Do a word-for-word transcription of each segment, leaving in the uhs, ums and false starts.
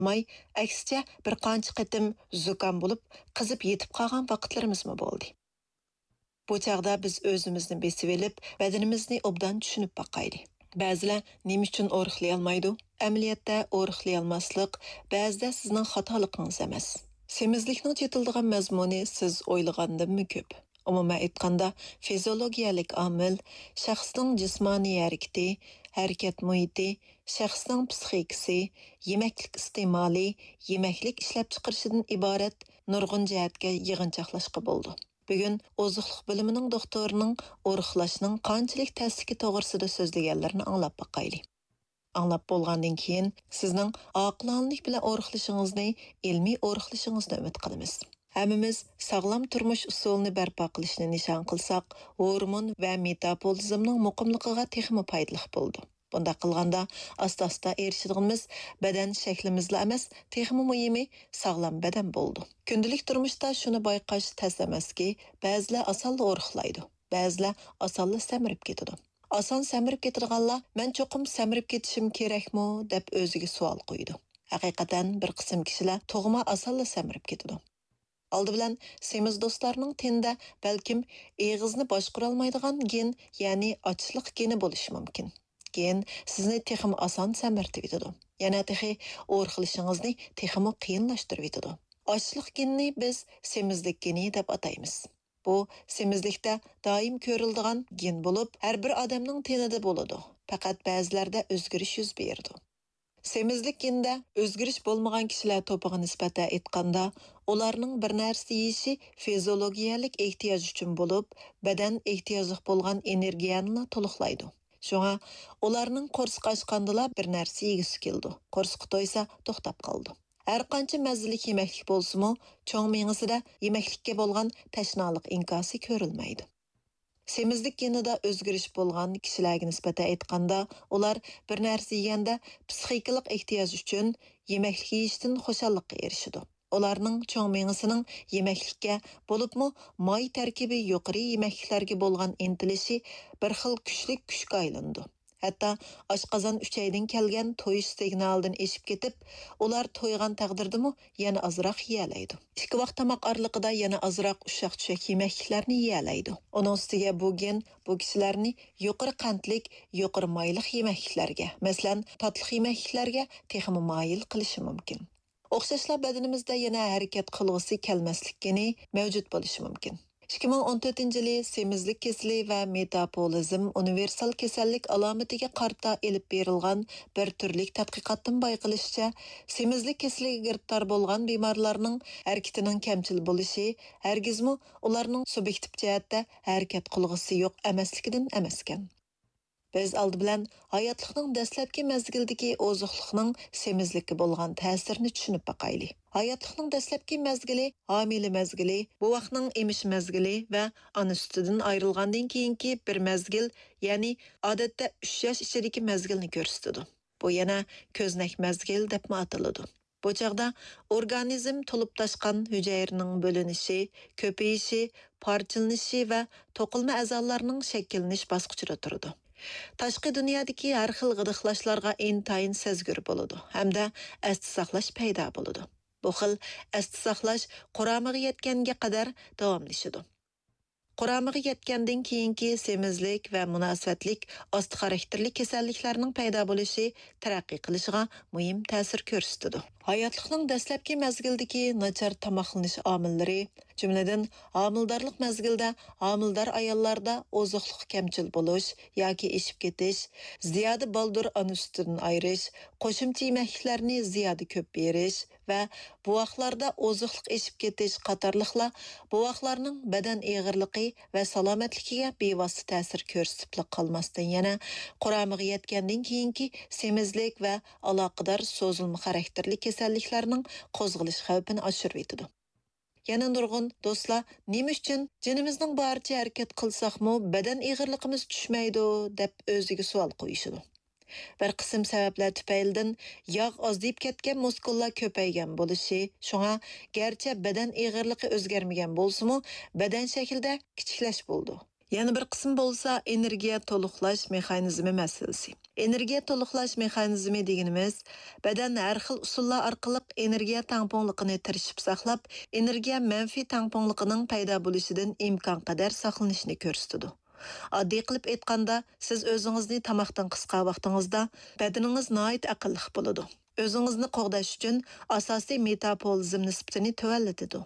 May aksicha bir qancha qitim zukam bo'lib, qizib yetib qolgan vaqtlarimizmi bo'ldi. Bu chaqda biz o'zimizni besib olib, badanimizni obdan tushunib baqaydi. Ba'zilar nima uchun o'rixlay olmaydi? Amaliyotda o'rixlay olmaslik ba'zida sizning xatoligingiz emas. Semizlikning yetildigan mazmuni siz o'ylagandan ko'p. Umuman aytganda, fiziologiyalik omil, shaxsning jismoniy harakati, harakat muhiti, shaxsning psixikasi, yemaklik iste'moli, yemaklik ishlab chiqarishidan iborat nurg'un jihatga yig'inchoqlashqa bo'ldi. Bugun oziqliq bilimining doktorining o'rixlashning qanchalik ta'siri to'g'risida so'zlaganlarini anglab baqayli. Anglab bo'lgandan keyin sizning oqilonlik bilan o'rixlashingizni, ilmiy o'rixlashingizni umid qilamiz. Hammamiz sog'lom turmush usulini barpo qilishni nishon qilsak, hormon va metabolizmning muqimligiga texmi foydali bo'ldi. Bunda qilganda asta-asta erishadiganimiz badan shaklimizla emas, texmi muhimi sog'lom badan bo'ldi. Kundalik turmushda shuni bayqash tas emaski, ba'zilar osonla o'rixlaydi, ba'zilar osonla samirib ketadi. Oson samirib ketadiganlar, "Men cho'qim samirib ketishim kerakmi?" deb o'ziga savol qo'ydi. Haqiqatan bir qism kishilar tug'ma osonla samirib ketadi. Aldı bilan semiz do'stlarning tenda balkim eg'izni boshqara olmaydigan gen, ya'ni ochliq geni bo'lishi mumkin. Gen sizni texim oson samirtib etadi. Yana texi o'rxilishingizni teximi qiyinlashtirib etadi. Ochliq genni biz semizlik geni deb ataymiz. Bu semizlikda doim ko'riladigan gen bo'lib, har bir odamning tenida bo'ladi. Faqat ba'zilarda o'zgarish yuz beradi. Semizlik genida o'zgarish bo'lmagan kishilar to'piga nisbatan aytganda, ularning bir narsa yeyishi fiziologiyalik ehtiyoj uchun bo'lib, badan ehtiyoji bo'lgan energiyani to'liqlaydi. Shunga ularning qo'rsqi ochgandilar bir narsa yegisi keldi. Qo'rsqi to'ysa to'xtab qoldi. Har qancha mazalik yemaklik bo'lsa-mu, cho'ng miyasida yemaklikka bo'lgan tashnoliq inkosi ko'rilmaydi. Semizlik genida o'zgarish bo'lgan kishilarga nisbatan aytganda, ular bir narsa yeganda psixikalik ehtiyoj uchun yemaklik yeyishdan xushallikqa erishadi. Ularning cho'ng miyasining yemaklikka bo'libmi may tarkibi yuqori yemakliklarga bo'lgan intilishi bir xil kuchli kuchga aylandi. Hatto oshqozon uchaydan kelgan to'yish signalidan eshib ketib, ular to'ygan taqdirdimi yana azroq yeyalaydi. Ikki vaqt tomoq oraliqida yana azroq ushaq-tushak yemakliklarni yeyalaydi. Uning ustiga bu gen bu kishilarni yuqori qandlik, yuqori mayliq yemakliklarga, masalan, tatli yemakliklarga texmi moyil qilishi mumkin. O'xshashlar badanimizda yana harakat qilg'isi kelmaslik geni mavjud bo'lishi mumkin. ikki ming o'n to'rtinchi yili semizlik kasali va metabolizm universal kasallik alomatiga qarta elib berilgan bir turlik tadqiqotdan bayqilishicha, semizlik kasaliga giribtor bo'lgan bemorlarning harakatining kamchil bo'lishi hargizmi ularning subyektiv jihatda harakat qilg'isi yo'q emasligidan emaskan. Biz aldı bilan hayotlikning dastlabki mazgildagi oziqlikning semizlikka bo'lgan ta'sirini tushunib baqayli. Hayotlikning dastlabki mazgili, homila mazgili, bu vaqtning emish mazgili va ona sutidan ayrilgandan keyingi bir mazgil, ya'ni odatda uch yosh ichidagi mazgilni ko'rsatadi. Bu yana ko'znak mazgil deb ataladi. Bu chaqda organizm to'lib toshgan hujayraning bo'linishi, ko'payishi, parchalanishi va to'qilma a'zolarning shakllanish bosqichida turadi. Tashqi dunyodagi har xil g'idiqlashlarga intayin sezgir bo'ladi hamda asli saqlash paydo bo'ladi. Bu xil asli saqlash quramiga yetganga qadar davomlashadi. Quramiga yetgandan keyingi semizlik va munosabatlik osti xarakterli kasalliklarning paydo bo'lishi taraqqiy qilishiga muhim ta'sir ko'rsatadi. Hayotlikning dastlabki mazgildagi nachar tomoqlanish omillari, jumladan homildorlik mazgilda homildor ayollarda oziqlik kamchil bo'lish yoki eshib ketish, ziyoda baldur ona sutidan ayrish, qo'shimcha yemakliklarni ziyoda ko'p berish va bu vaqtlarda oziqlik eshib ketish qatorliqlar bu vaqtlarning badan eg'irligi va salomatligiga bevosita ta'sir ko'rsatib qolmasdan yana quramiga yetgandan keyingi semizlik va aloqador so'zilma xarakterli kasalliklarning qo'zg'alish xavfini oshirib etadi. Yana nurg'un do'stlar, nima uchun jinimizning boricha harakat qilsaqmi badan eg'irligimiz tushmaydi deb o'ziga savol qo'yishadi. Bir qism sabablar tufaylidan yog' ozayib ketgan muskullar ko'paygan bo'lishi, shunga garchi badan eg'irligi o'zgarmagan bo'lsa-mu, badan shaklida kichiklash bo'ldi. Yana bir qism bo'lsa energiya to'liqlash mexanizmi masalasi. Energiya to'liqlash mexanizmi deganimiz badan har xil usullar orqali energiya tangpongliqini tirishib saqlab, energiya manfiy tangpongliqining paydo bo'lishidan imkon qadar saqlanishni ko'rsatadi. Oddiy qilib aytganda, siz o'zingizni tamoqdan qisqa vaqtingizda badaningiz nihoyat aqlli bo'ladi. O'zingizni qo'g'dash uchun asosiy metabolizm nisbatini tuvallatadi.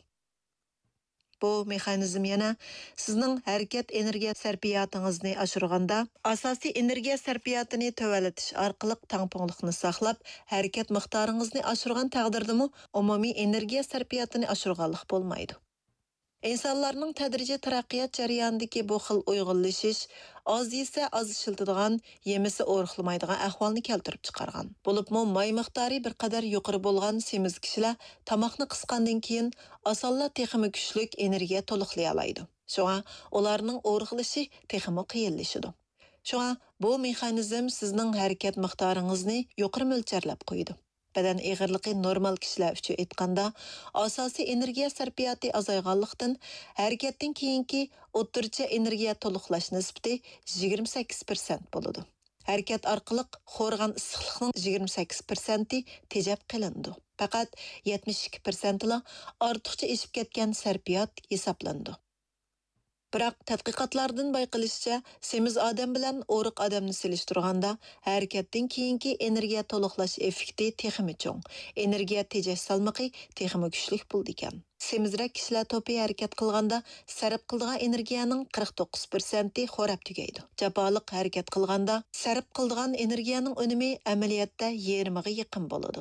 Bu mexanizm yana sizning harakat energiya sarfiyotingizni oshirganda, asosiy energiya sarfiyotini tuvallatish orqali tangpongliqni saqlab, harakat miqdoringizni oshirgan taqdirdami umumiy energiya sarfiyotini oshirganlik bo'lmaydi. İnsanlarning tadrijiy taraqqiyot jarayonidagi bu xil uyg'unlashish oz yesa oz ishiltadigan, yemisi o'riqlamaydigan ahvolni keltirib chiqargan. Bo'libmi may miqdori bir qadar yuqori bo'lgan semiz kishilar tamoqni qisqandan keyin osonla texmi kuchlik energiya to'liqlay oladi. Shunga ularning o'riqlashi texmi qiyinlashadi. Shunga bu mexanizm sizning harakat miqdoringizni yuqori mo'lcharlab qo'yadi. Badan eg'irligi normal kishilar uchun aytganda, asosiy energiya sarfiyoti azayganlikdan harakatdan keyingi o'rtacha energiya to'liqlash nisbati yigirma sakkiz foiz bo'ladi. Harakat orqali xo'rgan issiqlikning yigirma sakkiz foizi tejab qilindi. Faqat yetmish ikki foiz la ortiqcha eshib ketgan sarfiyot hisoblandi. Biroq tadqiqotlardan bayqilishicha, semiz odam bilan o'riq odamni selishtirganda harakatdan keyingi energiya to'liqlash effekti texmi cho'ng, energiya tejash salmoqi texmi kuchli bo'ldi ekan. Semizrak kishilar to'pi harakat qilganda sarf qiladigan energiyaning qirq to'qqiz foizi xo'rab tugaydi. Jafoliq harakat qilganda sarf qiladigan energiyaning unumi amaliyotda yarmiga yaqin bo'ladi.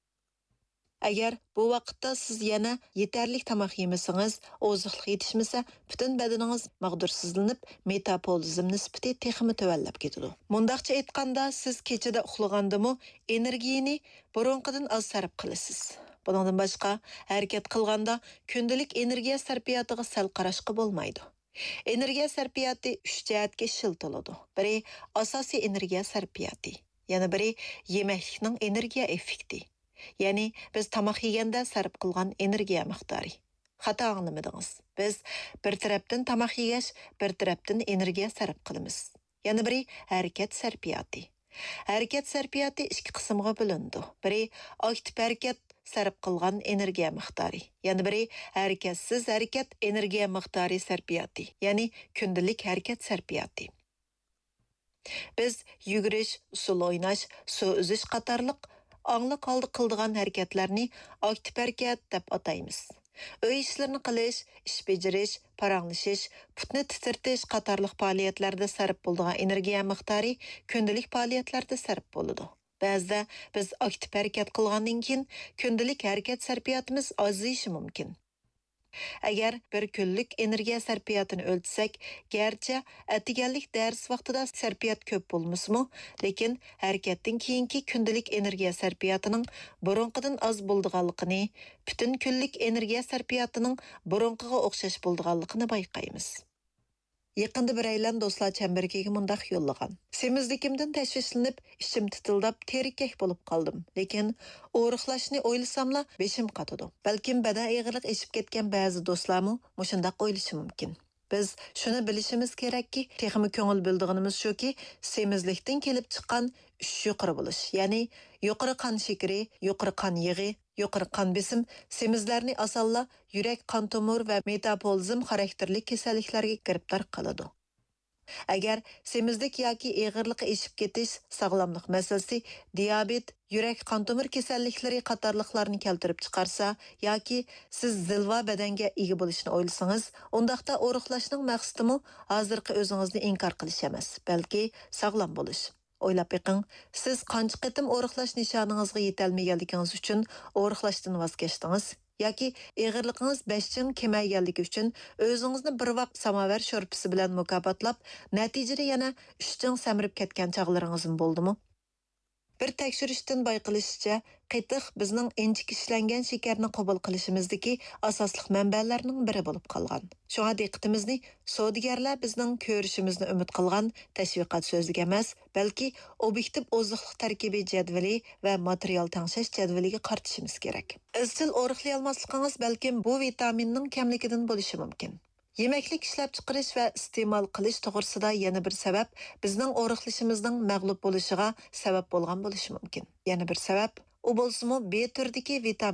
Agar bu vaqtda siz yana yetarli tamoq yemasangiz, oziqlik yetishmasa, butun badaningiz mag'dursizlanib, metabolizm nisbati texmi tuvallab ketadi. Mundaqcha aytganda, siz kechada uxlagandimi energiyani burunqidan oz sarf qilasiz. Bundan boshqa, harakat qilganda kundalik energiya sarfiyotiga sal qarashqa bo'lmaydi. Energiya sarfiyoti uch jihatga ishiltiladi. Biri asosiy energiya sarfiyoti, yana biri yemaklikning energiya effekti. Ya'ni biz tamoq yeganda sarf qilgan energiya miqdori. Xato anglamadingiz. Biz bir tarafdan tamoq yegash, bir tarafdan energiya sarf qilamiz. Yana biri harakat sarfiyoti. Harakat sarfiyoti ikki qismga bo'lindi. Biri aktiv harakat sarf qilgan energiya miqdori. Yana biri harakatsiz harakat energiya miqdori sarfiyoti. Ya'ni kundalik harakat sarfiyoti. Biz yugurish, usul o'ynash, suv uzish qatorliq аңлы қалды қылдыған әрекетлерні актив әрекет деп атаймыз. Өй işlerini qilish, ish bejirish, paranglışış, putni titirtish qatorliq faoliyatlarda sarf bo'ladigan energiya miqdori kundalik faoliyatlarda sarf bo'ladi. Ba'zida biz aktiv harakat qilgandan keyin kundalik harakat sarfiyotimiz ozayishi mumkin. Agar bir kunlik energiya sarfiyotini o'lchsak, garchi atiganlik dars vaqtida sarfiyot ko'p bo'lmasmi, lekin harakatdan keyingi kundalik energiya sarfiyotining burunqidan oz bo'lganligini, butun kunlik energiya sarfiyotining burunqiga o'xshash bo'lganligini bayqaymiz. Yaqında bir aylan do'stlar chambargiga mundaq yo'llagan. Semizligimdan tashvishlanib, ishim titildab, terikak bo'lib qoldim. Lekin o'riqlashni o'ylasamla beshim qotadi. Balkim badan eg'irlik eshib ketgan ba'zi do'stlarmi mushundaq o'ylashi mumkin. Biz shuni bilishimiz kerakki, texmi ko'ngil bildiganimiz shuki, semizlikdan kelib chiqqan uch yuqori bo'lish, ya'ni yuqori qon shakari, yuqori qon yig'i, yuqori qon besim semizlarni asalla yurak qon tomir va metabolizm xarakterli kasalliklarga giribdor qiladi. Agar semizlik yoki eg'irlik eshib ketish sog'lomlik masalasi, diabet, yurak qon tomir kasalliklari qatorliqlarni keltirib chiqarsa yoki siz zilva badanga ega bo'lishni o'ylasangiz, undaqda o'riqlashning maqsadi hozirgi o'zingizni inkor qilish emas, balki sog'lom bo'lish. O'ylab beqing, siz qancha qitim o'riqlash nishoningizga yetolmaganligingiz uchun o'riqlashdan voz kechdingiz yoki eg'irligingiz besh chin kemaganligi uchun o'zingizni bir vaqt samovar sho'rpisi bilan mukofotlab, natijada yana uch chin samirib ketgan chog'laringiz bo'ldimi? Bir tekshirishdan bayqilishicha, qetiq bizning inchik ishlangan shakarni qabul qilishimizdagi asosli manbalarning biri bo'lib qolgan. Shunga diqqatimizni savdogarlar bizning ko'rishimizni umid qilgan tashviqot so'ziga emas, balki obyektiv oziqlik tarkibi jadvali va material tangshash jadvaliga qaratishimiz kerak. Izchil o'riqlay olmasligingiz balkim bu vitaminning kamligidan bo'lishi mumkin. Yemeklik ishlab chiqarish va iste'mol qilish to'g'risida yana bir sabab bizning o'riqlishimizning mag'lub bo'lishiga sabab bo'lgan bo'lishi mumkin. Yana bir sabab u bo'lsa-mu B turdagi vitamin